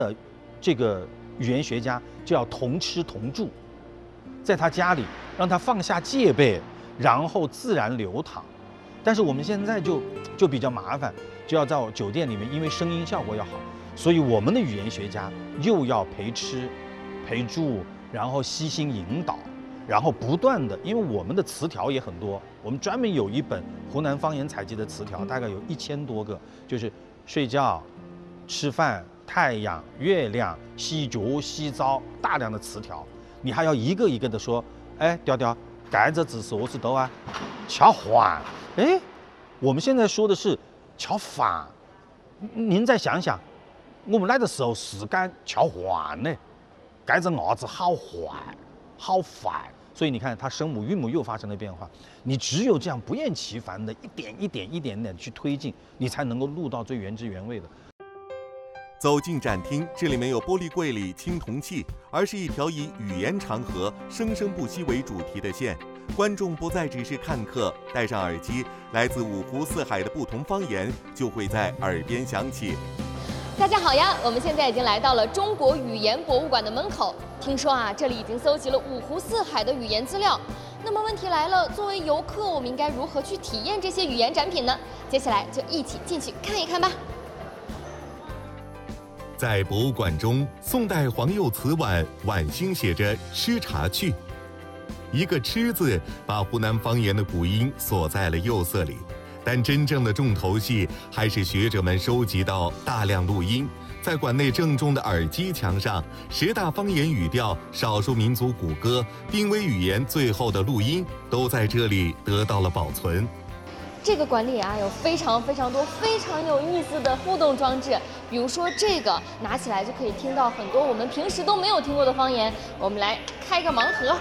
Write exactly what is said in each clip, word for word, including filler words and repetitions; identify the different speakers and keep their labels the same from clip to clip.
Speaker 1: 呃，这个语言学家就要同吃同住，在他家里让他放下戒备，然后自然流淌。但是我们现在就就比较麻烦，就要在酒店里面，因为声音效果要好，所以我们的语言学家又要陪吃、陪住，然后悉心引导，然后不断的，因为我们的词条也很多，我们专门有一本湖南方言采集的词条，大概有一千多个，就是睡觉、吃饭、太阳、月亮、洗脚、洗澡，大量的词条，你还要一个一个的说，哎，调调，盖着字是我是都啊，敲饭，哎，我们现在说的是敲饭，您再想想，我们那个时候是敢敲饭呢，盖着鏊子好饭，好饭。所以你看，它声母韵母又发生了变化。你只有这样不厌其烦的一点一点、一点点去推进，你才能够录到最原汁原味的。
Speaker 2: 走进展厅，这里没有玻璃柜里青铜器，而是一条以语言长河、生生不息为主题的线。观众不再只是看客，戴上耳机，来自五湖四海的不同方言就会在耳边响起。
Speaker 3: 大家好呀，我们现在已经来到了中国语言博物馆的门口。听说啊，这里已经搜集了五湖四海的语言资料。那么问题来了，作为游客，我们应该如何去体验这些语言展品呢？接下来就一起进去看一看吧。
Speaker 2: 在博物馆中，宋代黄釉瓷碗碗心写着“吃茶去”，一个“吃”字把湖南方言的古音锁在了釉色里。但真正的重头戏还是学者们收集到大量录音，在馆内正中的耳机墙上，十大方言语调、少数民族古歌、濒危语言最后的录音都在这里得到了保存。
Speaker 3: 这个馆里啊，有非常非常多非常有意思的互动装置，比如说这个拿起来就可以听到很多我们平时都没有听过的方言。我们来开个盲盒。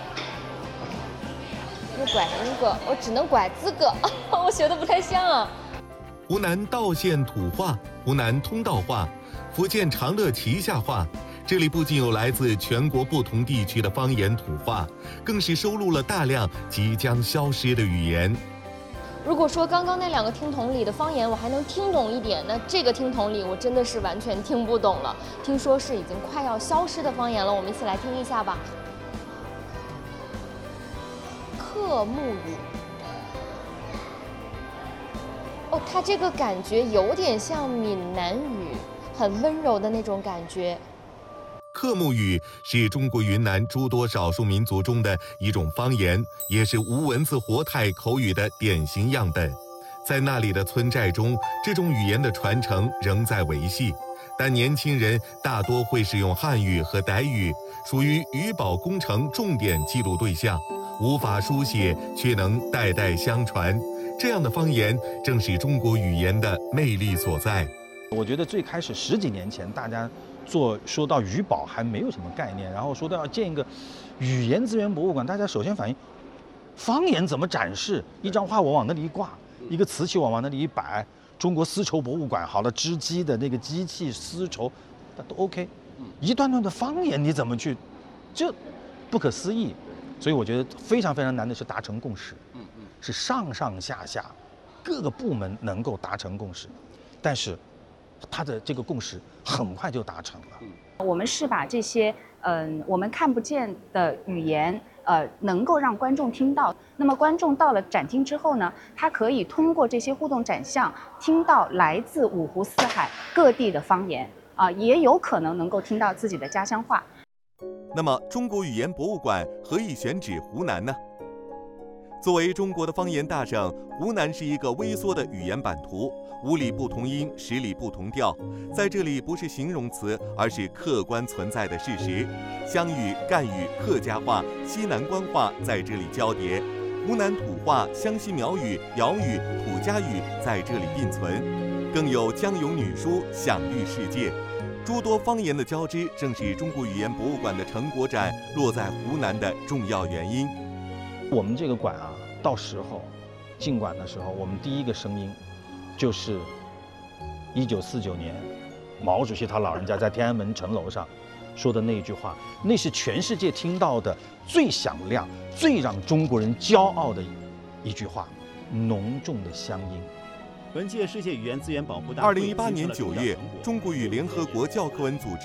Speaker 3: 我拐那个，我只能拐这个，我学的不太像啊。
Speaker 2: 湖南道县土话、湖南通道话、福建长乐旗下话，这里不仅有来自全国不同地区的方言土话，更是收录了大量即将消失的语言。
Speaker 3: 如果说刚刚那两个听筒里的方言我还能听懂一点，那这个听筒里我真的是完全听不懂了。听说是已经快要消失的方言了，我们一起来听一下吧。克木语，哦，它这个感觉有点像闽南语，很温柔的那种感觉。
Speaker 2: 克木语是中国云南诸多少数民族中的一种方言，也是无文字活态口语的典型样本。在那里的村寨中，这种语言的传承仍在维系，但年轻人大多会使用汉语和傣语，属于语保工程重点记录对象。无法书写，却能代代相传，这样的方言正是中国语言的魅力所在。
Speaker 1: 我觉得最开始十几年前，大家做说到语保还没有什么概念，然后说到要建一个语言资源博物馆，大家首先反应，方言怎么展示？一张画我往那里一挂，一个瓷器我往那里一摆，中国丝绸博物馆好了，织机的那个机器丝绸，那都 OK。一段段的方言你怎么去？这不可思议。所以我觉得非常非常难的是达成共识，嗯嗯，是上上下下各个部门能够达成共识，但是它的这个共识很快就达成了。
Speaker 4: 我们是把这些嗯、呃、我们看不见的语言呃能够让观众听到，那么观众到了展厅之后呢，他可以通过这些互动展项听到来自五湖四海各地的方言啊、呃，也有可能能够听到自己的家乡话。
Speaker 2: 那么，中国语言博物馆何以选址湖南呢？作为中国的方言大省，湖南是一个微缩的语言版图，五里不同音，十里不同调。在这里，不是形容词，而是客观存在的事实。湘语、赣语、客家话、西南官话在这里交叠，湖南土话、湘西苗语、瑶语、土家语在这里并存，更有江永女书享誉世界。诸多方言的交织，正是中国语言博物馆的成果展落在湖南的重要原因。
Speaker 1: 我们这个馆啊，到时候进馆的时候，我们第一个声音就是一九四九年毛主席他老人家在天安门城楼上说的那一句话，那是全世界听到的最响亮、最让中国人骄傲的一句话，浓重的乡音。
Speaker 5: 本届世界语言资源保护大会，
Speaker 2: 二零一八年九月，中国与联合国教科文组织